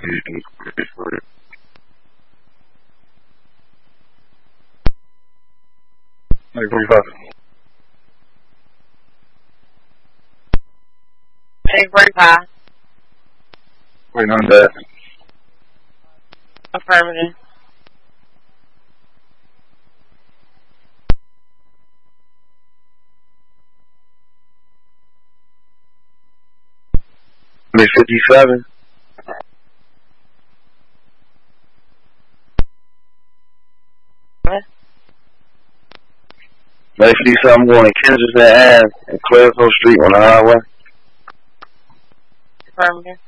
Like 45. Hey, 45. Waiting on that. Affirmative. Miss 57. What? Miss 57 going to Kensington Ave and Clareville Street on the highway. Affirmative.